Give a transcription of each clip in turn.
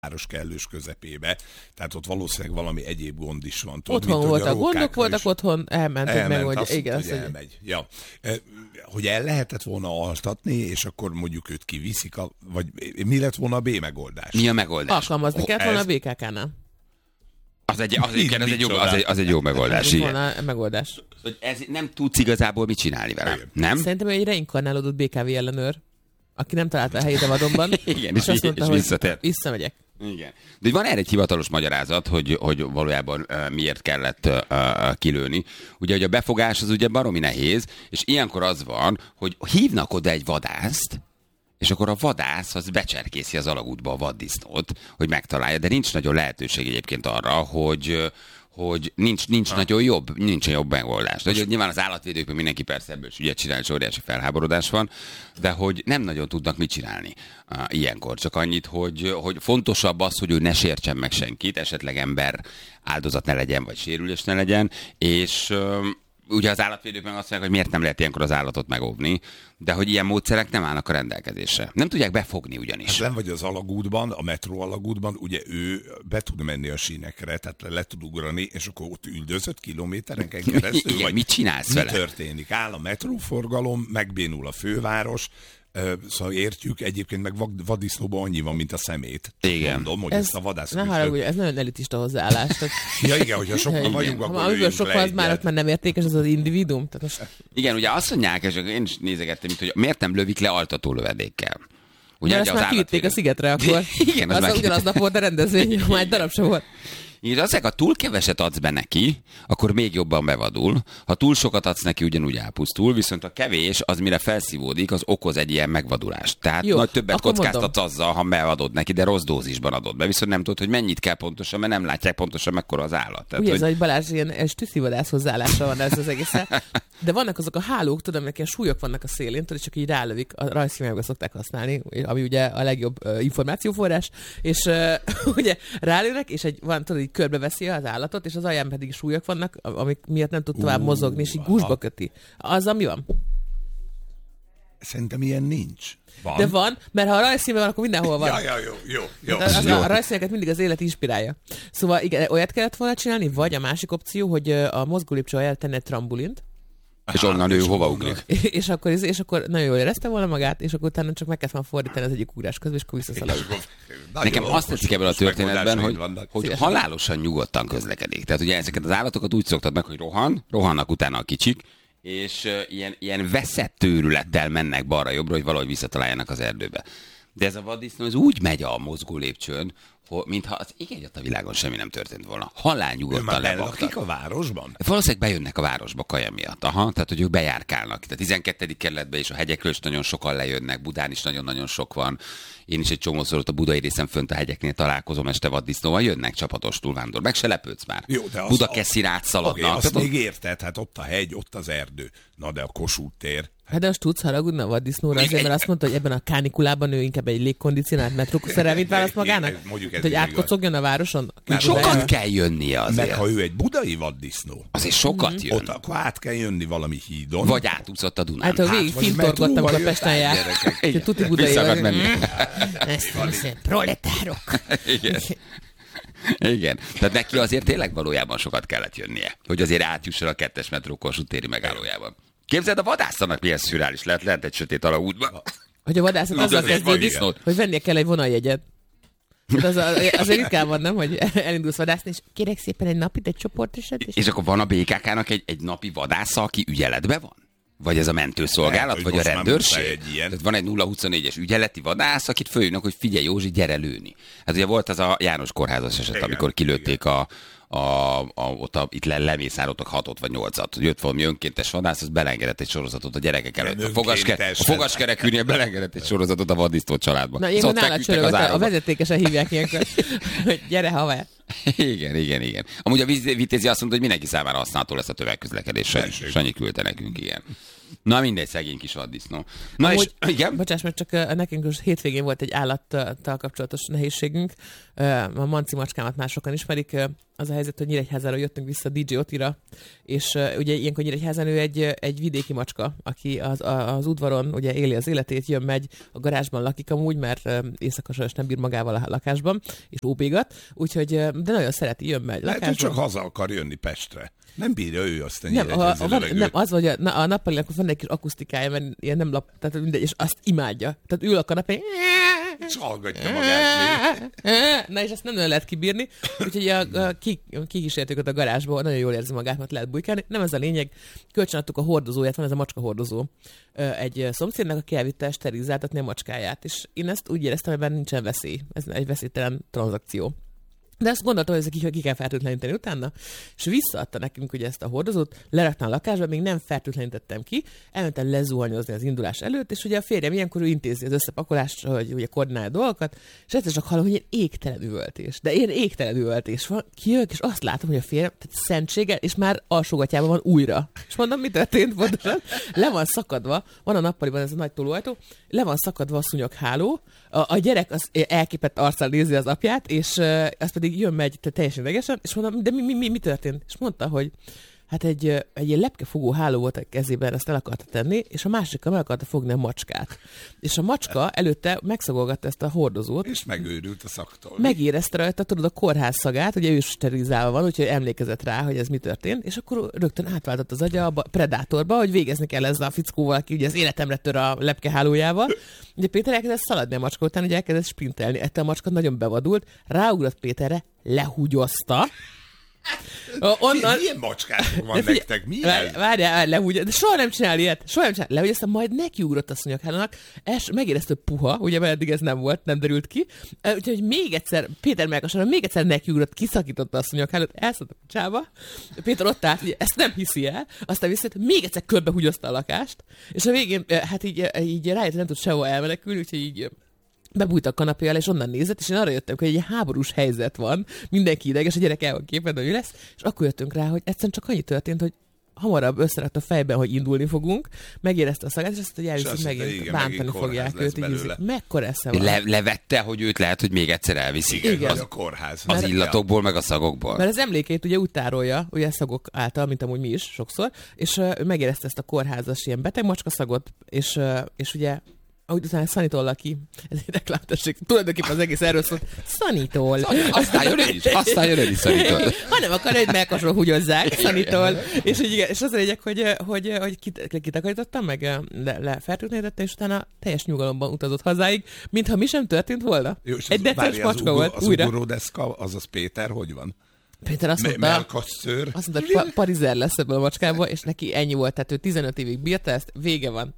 város kellős közepébe, tehát ott valószínűleg valami egyéb gond is van. Otthon voltak gondok, voltak otthon, elment meg, hogy igen, hogy elmegy. Ja. Hogy el lehetett volna altatni, és akkor mondjuk őt kiviszik, vagy mi lett volna a B megoldás? Mi a megoldás? Alkalmazni kellett volna a BKK-nál. Az egy jó megoldás. Megoldás. Ez nem tudsz igazából mit csinálni vele, nem? Szerintem egy reinkarnálódott BKV ellenőr, aki nem találta a helyét a vadonban. Igen, és azt mondta, hogy visszamegyek. Igen. De van erre egy hivatalos magyarázat, hogy valójában miért kellett kilőni. Ugye, hogy a befogás az ugye baromi nehéz, és ilyenkor az van, hogy hívnak oda egy vadászt, és akkor a vadász az becserkészi az alagútba a vaddisznót, hogy megtalálja, de nincs nagyon lehetőség egyébként arra, hogy nincs nagyon jobb megoldás. De, hogy nyilván az állatvédőkben mindenki persze ebből is ügyet csinál, és óriási felháborodás van, de hogy nem nagyon tudnak mit csinálni ilyenkor. Csak annyit, hogy fontosabb az, hogy ő ne sértsen meg senkit, esetleg ember áldozat ne legyen, vagy sérülés ne legyen, és ugye az állatvédők meg azt mondják, hogy miért nem lehet ilyenkor az állatot megóvni, de hogy ilyen módszerek nem állnak a rendelkezésre. Nem tudják befogni ugyanis. Hát nem vagy az alagútban, a metró alagútban, ugye ő be tud menni a sínekre, tehát le tud ugrani, és akkor ott üldözött kilométereken keresztül. Igen, mit csinálsz vele? Mi történik? Áll a metróforgalom, megbénul a főváros, szóval értjük, egyébként meg vaddisznóban annyi van, mint a szemét. Igen. Mondom, hogy ezt a vadászok... Ne haragudj, ez nagyon elitista hozzáállás. Ja igen, hogyha sokan vagyunk, akkor amiből sokkal az már ott már nem értékes, az az individuum. Tehát most... Igen, ugye azt mondják, és én is nézegettem, hogy miért nem lövik le altató lövedékkel. Ugye ezt már kivitték a szigetre akkor. Igen, az ugyanaznap volt a rendezvény, már egy darab sem volt. És azt mondják, ha túl keveset adsz be neki, akkor még jobban bevadul. Ha túl sokat adsz neki, ugyanúgy elpusztul, viszont a kevés, az mire felszívódik, az okoz egy ilyen megvadulást. Tehát nagy többet kockáztatsz azzal, ha beadod neki, de rossz dózisban adod be. Viszont nem tudod, hogy mennyit kell pontosan, mert nem látják pontosan, mekkora az állat. Tehát, ugye ez, hogy Balázs ilyen stüsszivadász hozzáállása van ez az egész. De vannak azok a hálók, tudom, hogy ilyen súlyok vannak a szélén, tudod, csak így rálövik, a rajzfilmekben szokták használni, ami ugye a legjobb információforrás, és ugye rálőnek, és van, tudod, így körbeveszi az állatot, és az alján pedig súlyok vannak, amik miatt nem tud tovább mozogni, és így gúzsba köti. Az, mi van? Szerintem ilyen nincs. Van. De van, mert ha a rajzszínben van, akkor mindenhol van. Jó. A rajzszíneket mindig az élet inspirálja. Szóval igen, olyat kellett volna csinálni, vagy a másik opció, hogy a mozgólépcső alján tenni egy trambolint, és onnan ő hova ugrik. És akkor nagyon jól érezte volna magát, és akkor utána csak meg kellett volna fordítani az egyik ugrás közben, és akkor visszaszaladni. Nekem azt tetszik ebből a történetben, hogy halálosan nyugodtan közlekedik. Tehát ugye ezeket az állatokat úgy szoktad meg, hogy rohannak utána a kicsik, és ilyen veszett őrülettel mennek balra-jobbra, hogy valahogy visszataláljanak az erdőbe. De ez a vaddisznó az úgy megy a mozgó lépcsőn, mintha az ég a világon semmi nem történt volna. Halálnyugodtan lebaktak. A városban? Valószínűleg bejönnek a városba kaja miatt. Aha, tehát, hogy ők bejárkálnak. Tehát 12. kerületben és a hegyekről is nagyon sokan lejönnek, Budán is nagyon-nagyon sok van. Én is egy csomószor ott a budai részen fönt a hegyeknél találkozom este vaddisznóval, jönnek csapatos túlvándor. Meg se lepődsz már. Jó, de Budakeszin átszaladnak. Okay, azt még érted, hát ott a hegy, ott az erdő. Na de a Kossuth tér. Hát de most tudsz haragudni a vaddisznóra azért, mert azt mondta, hogy ebben a kánikulában ő inkább egy légkondicionált metrószerelvényt választ magának? Hogy átkocogjon a városon? Sokat kell jönnie azért. Meg ha ő egy budai vaddisznó. Azért sokat jön. Ott akkor át kell jönni valami hídon. Vagy átúszott a Dunán. Hát ha végig fintorgottam, hogy a Pesten jár. Tuti budai vagy. Ezt proletárok. Igen. Tehát neki azért tényleg valójában sokat kellett jönnie, hogy azért átjusson a 2-es metró Kossuth téri megállójában. Képzeld, a vadásznak milyen szürreális lehet egy sötét alagútban. Hogy a vadászat azzal kezdődik, hogy vennie kell egy vonaljegyet. Azért ritkán van, nem, hogy elindulsz vadászni, és kérek szépen egy napit, egy csoportosat. És akkor van a BKK-nak egy napi vadásza, aki ügyeletben van? Vagy ez a mentőszolgálat, vagy a rendőrség? Tehát van egy 024-es ügyeleti vadász, akit följönnek, hogy figyelj Józsi, gyere lőni. Hát ugye volt az a János kórházas eset, amikor kilőtték itt lemészároltak 6 vagy 8-at. Jött valami önkéntes vadász, az belengedett egy sorozatot a gyerekek előtt. A fogaskerekűnél belengedett egy sorozatot a vaddisznó családba. Na, én nála csörögött, a vezetékesen hívják ilyenkor, hogy gyere haver. Igen. Amúgy a Vitézi azt mondta, hogy mindenki számára használható lesz a tömegközlekedés. Sanyi küldte nekünk, igen. Na mindegy, szegény kis vaddisznó. Na amúgy, és igen? Bocsáss, mert csak nekünk most hétvégén volt egy állattal kapcsolatos nehézségünk. A manci macskámat már sokan ismerik. az a helyzet, hogy Nyíregyházára jöttünk vissza DJ Otira, és ugye ilyenkor Nyíregyházán ő egy vidéki macska, aki az udvaron ugye éli az életét, jön, megy, a garázsban lakik amúgy, mert éjszaka sajnos nem bír magával a lakásban, és óbégat, úgyhogy de nagyon szereti, jön, megy lakásban. Lehet, hogy csak haza akar jönni Pestre. Nem bírja ő azt a nem, az, hogy a nappalinak van egy kis akusztikája, mert ilyen nem tehát mindegy, és azt imádja. Tehát ül a kanapén, és hallgatja magát. Na, és ezt nem nagyon lehet kibírni, úgyhogy kikísértük ott a garázsba, nagyon jól érzi magát, mert lehet bujkálni. Nem ez a lényeg, kölcsönadtuk a hordozóját, van ez a macska hordozó egy szomszédnak, aki elvitte sterilizáltatni a macskáját, és én ezt úgy éreztem, hogy nincsen veszély. Ez egy veszélytelen tranzakció. De azt gondoltam, hogy ezt ki kell fertőtleníteni utána, és visszaadta nekünk ugye ezt a hordozót, leraktam a lakásba, még nem fertőtlenítettem ki, elmentem lezuhanyozni az indulás előtt, és ugye a férjem ilyenkor ő intézi az összepakolást, hogy ugye koordinálja a dolgokat, és egyszer csak hallom, hogy ilyen égtelen üvöltés. De ilyen égtelen üvöltés van, kijövök, és azt látom, hogy a férjem, tehát szentséggel, és már alsógatjában van újra. És mondom, mi történt pontosan? Le van szakadva, van a nappaliban ez a nagy tolóajtó, le van szakadva a szúnyogháló, a gyerek az elképett arccal nézi az apját, és az pedig jön, megy teljesen idegesen, és mondom, de mi történt? És mondta, hogy hát egy ilyen lepkefogó háló volt a kezében, ezt el akarta tenni, és a másikkal meg akarta fogni a macskát. És a macska előtte megszagolgatta ezt a hordozót. És megőrült a szaktól. Megérezte rajta, tudod, a kórház szagát, ugye ő is sterilizálva van, úgyhogy emlékezett rá, hogy ez mi történt, és akkor rögtön átváltott az agya a predátorba, hogy végezni kell ezzel a fickóval, aki ugye az életemre tör a lepkehálójával. Ugye Péter elkezdett szaladni a macska után, ugye elkezdett sprintelni. Ettől a macska nagyon bevadult, ráugrott Péterre, lehúgyozta. Milyen macskák van nektek? Mi ez? Várjál, lehúgy, de soha nem csinál ilyet. Soha nem csinál. Lehúgyoztam, majd nekiugrott a szúnyoghálónak, és megérezte, hogy puha, ugye, mert eddig ez nem volt, nem derült ki. Úgyhogy még egyszer, Péter melkasára, még egyszer nekiugrott, kiszakította a szúnyoghálót, elszállt a kocsába. Péter ott állt, ugye, ezt nem hiszi el, aztán visszajött, még egyszer körbehúgyozta a lakást, és a végén, hát így rájött, nem tud sehol elmenekülni, úgyhogy így bebújt a kanapé alá, és onnan nézett, és én arra jöttem, hogy egy háborús helyzet van, mindenki ideges, a gyerek el van képen, hogy lesz, és akkor jöttünk rá, hogy egyszerűen csak annyi történt, hogy hamarabb összerakt a fejben, hogy indulni fogunk, megérezte a szagát, és azt, hogy elviszik megint, bántani fogják őt. Mekkora esze van. Levette, hogy őt lehet, hogy még egyszer elviszik. Igen, a kórház. Az illatokból, meg a szagokból. Mert az emlékeit ugye úgy tárolja, ugye szagok által, mint amúgy mi is sokszor, és megérezte ezt a kórházas ilyen beteg macska szagot, és ugye ahogy utána Szanitollal ki, ez egy reklámtesség, tulajdonképpen az egész erről szólt, Szanitol. Aztán jön ön is Szanitol. Ha nem akar, hogy melkasról húgyozzák, Szanitol. És az a lényeg, hogy kitakarítottam, meg lefertőtlenítette, és utána teljes nyugalomban utazott hazáig, mintha mi sem történt volna. Jó, egy decens macska volt. Az ugorodeszka, azaz Péter, hogy van? Péter azt mondta, hogy parizer lesz ebből a macskából, és neki ennyi volt, tehát ő 15 évig bírta ezt, vége van.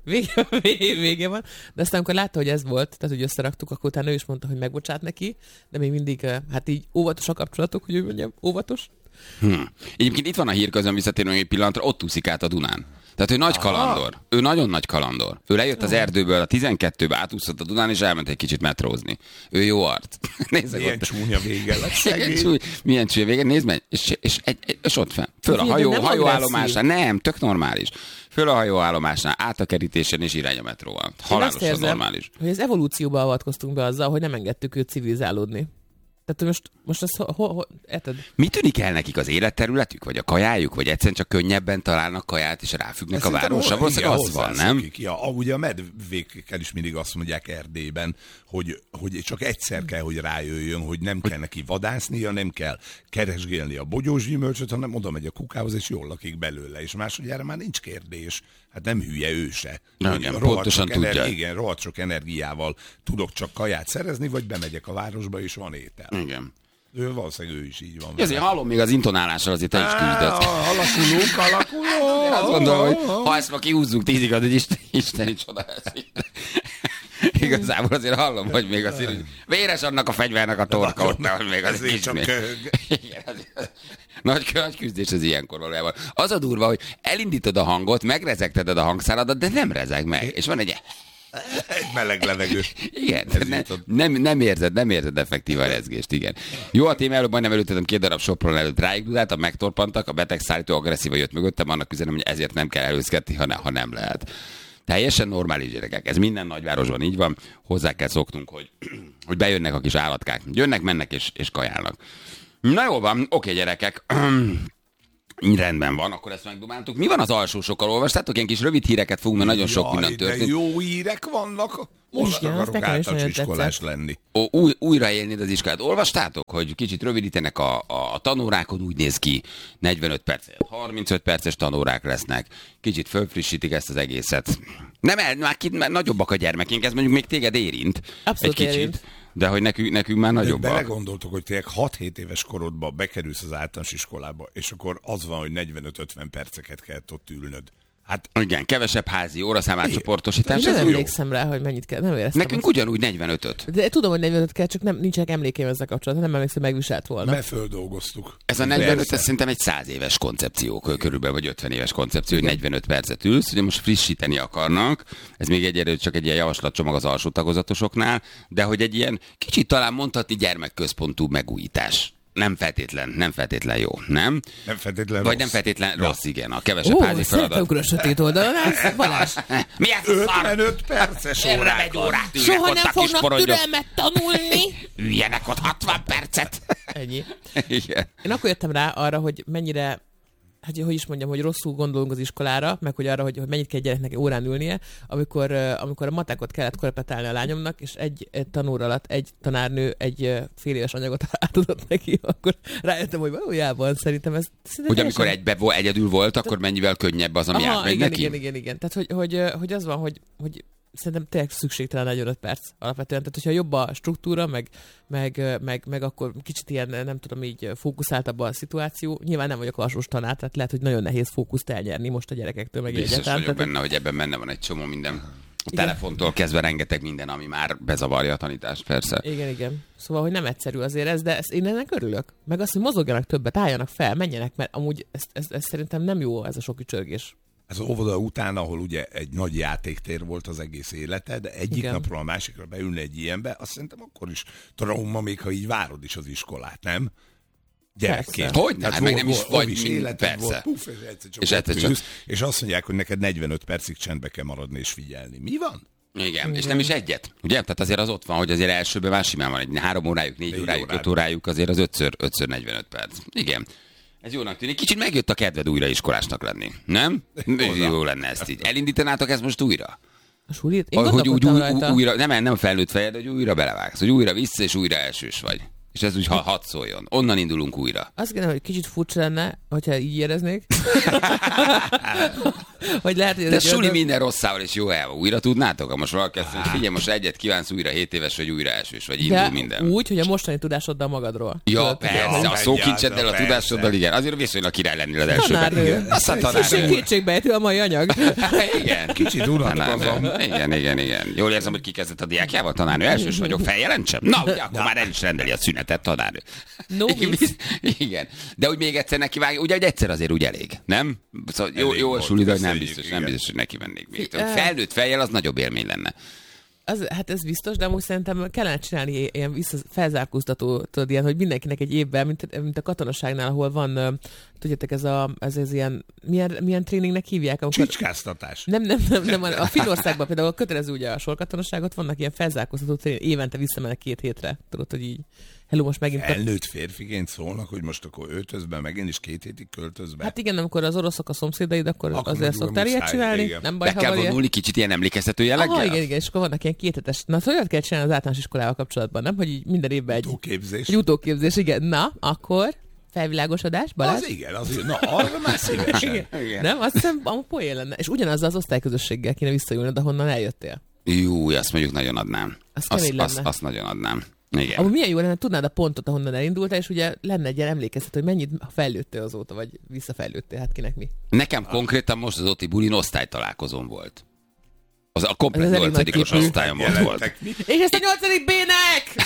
De aztán amikor látta, hogy ez volt, tehát hogy összeraktuk, akkor utána ő is mondta, hogy megbocsát neki, de még mindig, hát így óvatos a kapcsolatok, hogy ő mondjam, óvatos. Egyébként itt van a hírközön visszatérő egy pillanatra, ott úszik át a Dunán. Tehát ő nagy kalandor. Ő nagyon nagy kalandor. Ő lejött az erdőből, a 12-be átúszott a Dunán, és elment egy kicsit metrózni. Ő jó arc. Milyen csúnya vége lett. Milyen csúnya vége. Nézd meg, és ott fenn. Föl a hajóállomásnál. Nem, tök normális. Föl a hajóállomásnál, át a kerítésen, és irány a metróval. Halálosan normális. Hogy az evolúcióba avatkoztunk be azzal, hogy nem engedtük őt civilizálódni. Tehát most ezt érted? Mi tűnik el nekik, az életterületük, vagy a kajájuk, vagy egyszerűen csak könnyebben találnak kaját, és ráfüggnek a városra? Valószínűleg az van, nem? Ja, ugye a medvékkel is mindig azt mondják Erdélyben, hogy csak egyszer kell, hogy rájöjjön, hogy nem kell neki vadásznia, nem kell keresgélni a bogyós gyümölcsöt, hanem oda megy a kukához, és jól lakik belőle. És másodjára már nincs kérdés. Hát nem hülye ő se. Igen, pontosan tudja. Igen, rohadt sok energiával tudok csak kaját szerezni, vagy bemegyek a városba, és van étel. Igen. Valószínűleg ő is így van. Azért hallom még az intonálással, azért te is küldött. Alakuló. Én azt gondolom, hogy ha ezt ma kihúzzuk 10-ig, az egy isteni csoda. Igazából azért hallom, hogy még azért, hogy véres annak a fegyvernek a torka ott, ahol még az kis még. Nagy küzdés az ilyenkor valójában. Az a durva, hogy elindítod a hangot, megrezegteted a hangszáladat, de nem rezeg meg. És van egy meleg levegő. Igen, nem érzed effektív a rezgést, igen. Jó, a téma előbb majdnem előttem 2 darab Sopron előtt ráigdudát, a megtorpantak, a betegszállító agresszívan jött mögöttem, annak üzenem, hogy ezért nem kell előzkedni, ha nem lehet. Teljesen normális gyerekek. Ez minden nagyvárosban így van. Hozzá kell szoknunk, hogy bejönnek a kis állatkák. Jönnek, mennek és kajálnak. Na jó van, oké, gyerekek. Rendben van, akkor ezt megdumáltuk. Mi van az alsósokkal? Olvastátok? Ilyen kis rövid híreket fogunk, mert nagyon sok minden De történt. jó hírek vannak. Most Igen, akarok nekem is általános nagyon iskolás tetszett. lenni. Újraélni az iskolát. Olvastátok, hogy kicsit rövidítenek a tanórákon, úgy néz ki, 45 perc, 35 perces tanórák lesznek. Kicsit fölfrissítik ezt az egészet. Már nagyobbak a gyermekénk, ez mondjuk még téged érint. Abszolút egy kicsit. érint. De hogy nekünk már nagyobbak. Belegondoltok, hogy tényleg 6-7 éves korodban bekerülsz az általános iskolába, és akkor az van, hogy 45-50 perceket kellett ott ülnöd. Hát Igen, kevesebb házi óraszámátcsoportosítás. Nem Ez jó. emlékszem rá, hogy mennyit kell. Nem éreztem. Nekünk azt. ugyanúgy 45-öt. De tudom, hogy 45 kell, csak nincsenek emlékeim ezzel kapcsolatban. Nem emlékszem, megviselt volna. Beföldolgoztuk. Ez a 45, Persze. ez szerintem egy 100 éves koncepció körülbelül, vagy 50 éves koncepció, hogy 45 percet ülsz, ugye most frissíteni akarnak, ez még egyelőre csak egy ilyen javaslatcsomag az alsó tagozatosoknál, de hogy egy ilyen kicsit talán mondhatni gyermekközpontú megújítás. Nem feltétlen jó, nem? Nem feltétlenül Vagy rossz. nem feltétlen rossz, igen, a kevesebb Ó, házi szeretem, feladat. akkor a sötét oldalon állsz. Balázs, Mi ez a szar? 55 perces Erre órák. egy órát ülnek soha ott nem a kis fognak poronyok. türelmet tanulni. Üljenek ott 60 percet. Ennyi. Igen. Én akkor jöttem rá arra, hogy mennyire, hát hogy is mondjam, hogy rosszul gondolunk az iskolára, meg hogy arra, hogy mennyit kell egy gyereknek órán ülnie, amikor a matekot kellett korrepetálni a lányomnak, és egy tanóra alatt egy tanárnő egy fél éves anyagot átadott neki, akkor rájöttem, hogy valójában szerintem ez... Hogy amikor egyedül volt, akkor mennyivel könnyebb az, ami átmegy igen, neki? igen. Tehát, hogy az van, hogy szerintem tényleg szükségtelen 45 perc alapvetően. Tehát, hogyha jobb a struktúra, meg akkor kicsit ilyen, nem tudom, így fókuszáltabb a szituáció. Nyilván nem vagyok alsós tanár, tehát lehet, hogy nagyon nehéz fókuszt elnyerni most a gyerekektől, meg Biztos egyáltalán. vagyok Tehát, benne, hogy ebben benne van egy csomó minden. A Igen. telefontól kezdve rengeteg minden, ami már bezavarja a tanítást, persze. Igen. Szóval, hogy nem egyszerű azért ez, de én ennek örülök. Meg azt, hogy mozogjanak többet, álljanak fel, menjenek, mert amúgy ez szerintem nem jó, ez a sok ücsörgés. Ez az óvoda után, ahol ugye egy nagy játéktér volt az egész élete, de egyik Igen. napról a másikra beülni egy ilyenbe, azt szerintem akkor is trauma, még ha így várod is az iskolát, nem? Gyerekként. Persze. Hogyne, hát meg nem is vagy mind, életed persze. volt, puf, és egyszer csak, És ott egyszer csak- ülsz, és azt mondják, hogy neked 45 percig csendbe kell maradni és figyelni. Mi van? Igen, és nem is egyet. Ugye? Tehát azért az ott van, hogy azért elsőben már simán van egy 3 órájuk, 4 órájuk, 5 órájuk, azért az 5x 45 perc. Igen. Ez jónak tűnik. Kicsit megjött a kedved újra iskolásnak lenni, nem? Jó lenne ezt így. Elindítanátok ezt most újra? A sulit? Én Hogy úgy gondolkodtam rajta. újra, nem felnőtt fejed, hogy újra belevágsz, hogy újra vissza, és újra elsős vagy. És ez úgy hadd szóljon. Onnan indulunk újra. Azt kérdem, hogy kicsit furcsa lenne, hogyha így éreznék. Hogy lehet, hogy ez De egy suli olyan- minden rosszával és jó elva. Újra tudnátok? Ha most valaki azt mondja, figyelj, most egyet kívánsz újra 7 éves, vagy újra elsős, vagy indul de minden. úgy, hogy a mostani tudásoddal magadról. Ja, Tudod, persze, a hogy- szókincseddel, a persze. tudásoddal, igen. Azért viszonylag király lennél az elsőben. Tanárnő. Igen. Azt a És tanárnő. kétségbejtő a mai anyag. Igen. Kicsit unatkozom. Tanárnő. Igen. Jól érzem, hogy kikezdett a diákjával, tanárnő. Elsős vagyok, feljelentsem? Na, ugye, akkor már el is rendeli a szünetet, tanárnő. No vicc. Igen. De úgy még egyszer neki vágja, ugye, hogy egyszer azért úgy elég, nem? Szóval jó, Elég jó a volt, suli, de hogy nem köszönjük, biztos, igen. nem biztos, hogy neki mennék még. Felnőtt fejjel az nagyobb élmény lenne. Hát ez biztos, de amúgy szerintem kellene csinálni ilyen felzárkóztató, tudod, ilyen, hogy mindenkinek egy évben, mint a katonaságnál, ahol van, tudjátok, ez ilyen, milyen tréningnek hívják? Amikor... Csicskáztatás. Nem. A Finnországban például kötelező ugye a sorkatonaságot, vannak ilyen felzárkóztató tréning, évente visszamennek 2 hétre. Tudod, hogy így, hello, most megint... Felnőtt férfiként szólnak, hogy most akkor öltözben megint is 2 hétig költözbe. Hát igen, amikor az oroszok a szomszédaid, akkor azért nagyon szoktál ilyet muszáj, csinálni, igen. nem baj, Be ha kell van ilyen. vonulni kicsit ilyen emlékeztető jelleggel? Aha, igen, és akkor vannak ilyen 2 hetes. Na, szóval olyat kell csinálni az általános iskolával kapcsolatban, nem? Hogy így minden évben egy Utóképzés. utóképzés, igen. Na, akkor felvilágosodás, Balázs? Az igen, na arra már szívesen. Igen. Nem? Azt hiszem, amúgy poén lenne. És ugyanazzal az osztályközösséggel kéne visszajönnöd, ahonnan eljöttél. Jú, azt mondjuk nagyon adnám. Az kemény lenne. Azt nagyon adnám. Igen. Amúgy milyen jó lenne, tudnád a pontot, ahonnan elindultál, és ugye lenne egy ilyen emlékeztet, hogy mennyit fejlődtél azóta, vagy visszafejlődtél, hát kinek mi. Nekem konkrétan most az Oti bulin osztálytalálkozón volt. Az a komplet Ez elég nagy 8-os képű. osztályom ott volt. Jelentek mi? És ezt a 8. B-nek!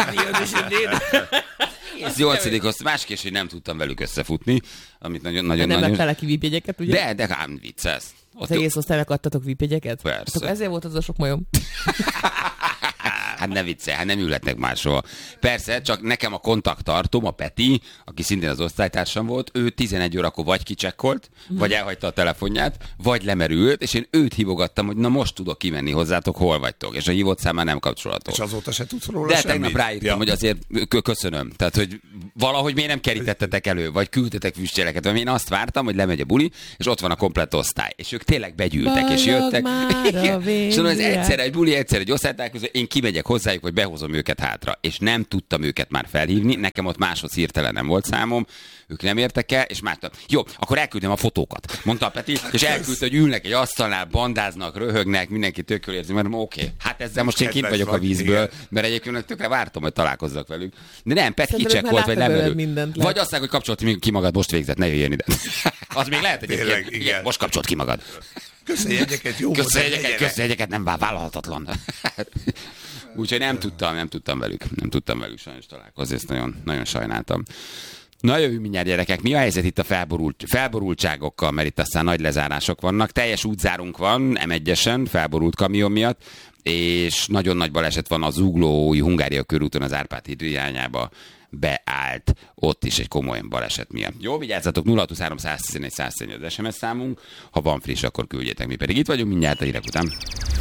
Ez 8. osztály, másképp, hogy nem tudtam velük összefutni, amit Nem nagyon-nagyon... vettel neki vípjegyeket, ugye? De ám viccelsz. Az egész osztálynak adtatok vípjegyeket? Persze. Hát akkor ezért volt az a sok majom. Hát ne viccelj, hát nem ülhetnek máshol. Persze, csak nekem a kontakttartóm, a Peti, aki szintén az osztálytársam volt, ő 11 órakor vagy kicsekkolt, vagy elhagyta a telefonját, vagy lemerült, és én őt hívogattam, hogy na most tudok kimenni hozzátok, hol vagytok. És a hívott számán nem kapcsolható. És azóta se tudsz róla De semmit? tegnap ráírtam, hogy azért köszönöm. Tehát, hogy valahogy miért nem kerítettetek elő, vagy küldtetek füstjeleket, vagy én azt vártam, hogy lemegy a buli, és ott van a komplett osztály. És ők tényleg begyűltek, és jöttek. És mondom, ez egyszer egy buli, egyszer egy osztálytalálkozó, én kimegyek hozzájuk, vagy behozom őket hátra. És nem tudtam őket már felhívni, nekem ott máshoz hirtelen nem volt számom, ők nem értek el, és már jó, akkor elküldem a fotókat, mondta a Peti, és elküldte, hogy ülnek egy asztalnál, bandáznak, röhögnek, mindenki tök jól érzi, mert oké, hát ezzel most én kint vagyok a vízből, mert egyébként tökre vártam, hogy találkozzak velük. De nem, Peti kicsekkolt, vagy lemerült. Vagy azt hogy kapcsolod ki magad, most végzett, ne jöjjön ide. Az még lehet egyébként. Igen, most kapcsolt ki magad. Köszönjegyeket, jó. Köszönjegyeket, nem vállalhatatlan. Úgyhogy nem tudtam velük sajnos találkozni, ezt nagyon, nagyon sajnáltam. Na jövő mindjárt, gyerekek, mi a helyzet itt a felborultságokkal, mert itt aztán nagy lezárások vannak. Teljes útzárunk van, M1-esen, felborult kamion miatt, és nagyon nagy baleset van az Zuglói Hungária körúton az Árpád híd irányába beállt, ott is egy komoly baleset miatt. Jó, vigyázzatok, 0623 111 111 az SMS számunk, ha van friss, akkor küldjétek, mi pedig itt vagyunk mindjárt a hírek után.